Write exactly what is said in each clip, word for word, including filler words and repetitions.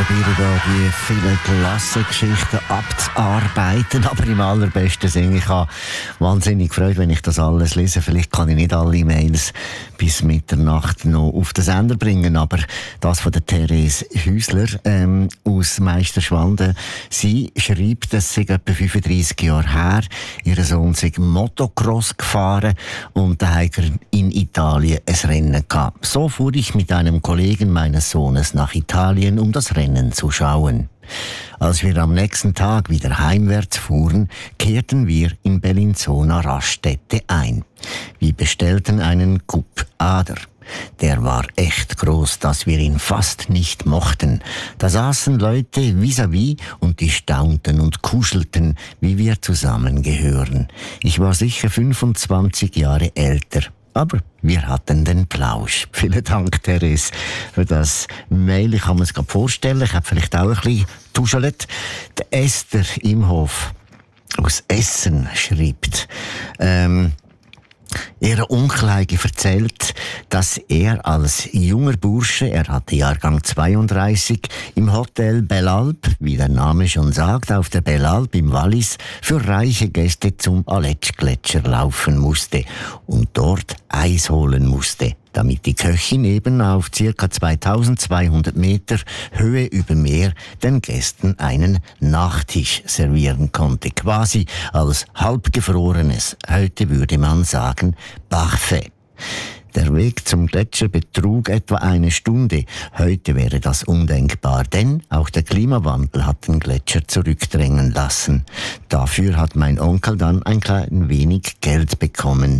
probiere da die vielen Klassengeschichten abzuarbeiten, aber im allerbesten Sinne. Ich habe wahnsinnig gefreut, wenn ich das alles lese. Vielleicht kann ich nicht alle E-Mails bis Mitternacht noch auf den Sender bringen, aber das von der Therese Häusler ähm, aus Meisterschwanden. Sie schreibt, es sei etwa fünfunddreissig Jahre her, ihr Sohn sei Motocross gefahren und da hat er in Italien ein Rennen gehabt. So fuhr ich mit einem Kollegen meines Sohnes nach Italien, um das Rennen zu schauen. Als wir am nächsten Tag wieder heimwärts fuhren, kehrten wir in Bellinzona Raststätte ein. Wir bestellten einen Coupe Ader. Der war echt groß, dass wir ihn fast nicht mochten. Da saßen Leute vis-à-vis und die staunten und kuschelten, wie wir zusammengehören. Ich war sicher fünfundzwanzig Jahre älter. Aber wir hatten den Plausch. Vielen Dank, Therese, für das Mail. Ich kann mir es gerade vorstellen. Ich habe vielleicht auch ein bisschen tuschelt. Der Esther Imhof aus Essen schreibt, ähm, Ihre Onkel hat erzählt, dass er als junger Bursche, er hatte Jahrgang zweiunddreißig, im Hotel Belalp, wie der Name schon sagt, auf der Belalp im Wallis, für reiche Gäste zum Aletsch-Gletscher laufen musste und dort Eis holen musste, damit die Köchin eben auf ca. zweitausendzweihundert Meter Höhe über Meer den Gästen einen Nachtisch servieren konnte. Quasi als halbgefrorenes, heute würde man sagen, Parfait. Der Weg zum Gletscher betrug etwa eine Stunde. Heute wäre das undenkbar, denn auch der Klimawandel hat den Gletscher zurückdrängen lassen. Dafür hat mein Onkel dann ein klein wenig Geld bekommen.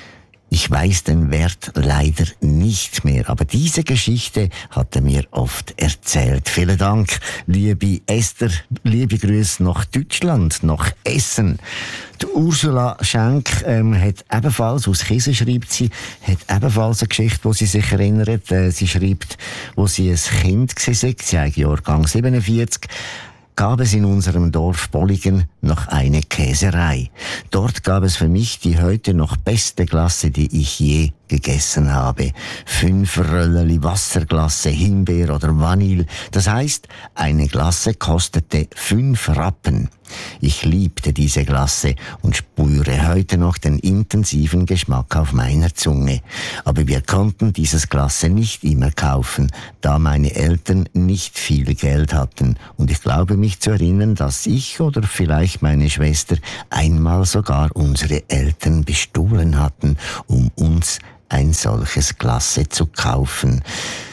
Ich weiß den Wert leider nicht mehr, aber diese Geschichte hat er mir oft erzählt. Vielen Dank, liebe Esther, liebe Grüße nach Deutschland, nach Essen. Die Ursula Schenk ähm, hat ebenfalls, aus Kiesen schreibt sie, hat ebenfalls eine Geschichte, wo sie sich erinnert. Äh, sie schreibt, wo sie ein Kind war, sie hat Jahrgang siebenundvierzig, gab es in unserem Dorf Bolligen noch eine Käserei. Dort gab es für mich die heute noch beste Glasse, die ich je gegessen habe. Fünf Rölleli Wasserglasse, Himbeer oder Vanille. Das heißt, eine Glasse kostete fünf Rappen. Ich liebte diese Glasse und spüre heute noch den intensiven Geschmack auf meiner Zunge. Aber wir konnten dieses Glasse nicht immer kaufen, da meine Eltern nicht viel Geld hatten. Und ich glaube mich zu erinnern, dass ich oder vielleicht meine Schwester einmal sogar unsere Eltern bestohlen hatten, um uns ein solches Glasse zu kaufen.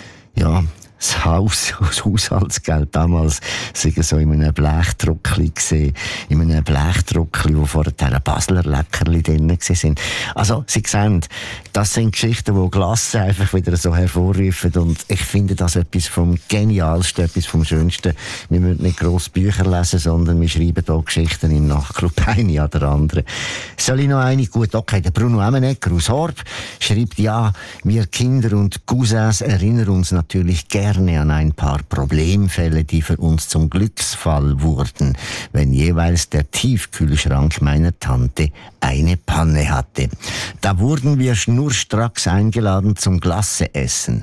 Ja, das Haus, das Haushaltsgeld damals, sei so in einem Blechdruckli gesehen, in einem Blechdruckli, wo vorher ein Basler Leckerli drin sind. Also, Sie sehen, das sind Geschichten, die Glasse einfach wieder so hervorrufen und ich finde das etwas vom Genialsten, etwas vom Schönsten. Wir müssen nicht gross Bücher lesen, sondern wir schreiben hier Geschichten im Nachtclub, eine an der anderen. Soll ich noch eine? Gut, okay, der Bruno Emmenegger aus Horb schreibt, ja, wir Kinder und Cousins erinnern uns natürlich gerne an ein paar Problemfälle, die für uns zum Glücksfall wurden, wenn jeweils der Tiefkühlschrank meiner Tante eine Panne hatte. Da wurden wir schnurstracks eingeladen zum Glasse-Essen.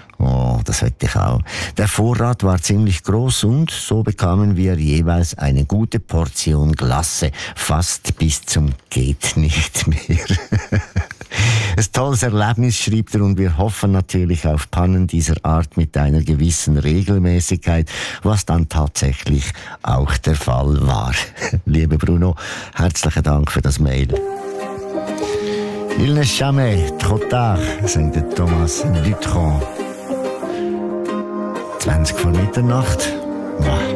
Oh, das hätte ich auch. Der Vorrat war ziemlich groß und so bekamen wir jeweils eine gute Portion Glasse, fast bis zum geht nicht mehr. Ein tolles Erlebnis, schreibt er, und wir hoffen natürlich auf Pannen dieser Art mit einer gewissen Regelmäßigkeit, was dann tatsächlich auch der Fall war. Lieber Bruno, herzlichen Dank für das Mail. Il n'est jamais trop tard, sagt Thomas Dutronc. zwanzig vor Mitternacht.